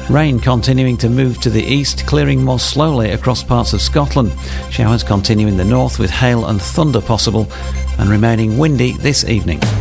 Rain continuing to move to the east, clearing more slowly across parts of Scotland. Showers continue in the north with hail and thunder possible and remaining windy this evening.